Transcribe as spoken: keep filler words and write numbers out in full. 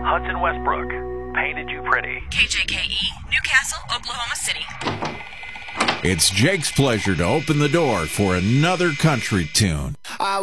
Hudson Westbrook, Painted You Pretty. K J K E, Newcastle, Oklahoma City. It's Jake's pleasure to open the door for another country tune. I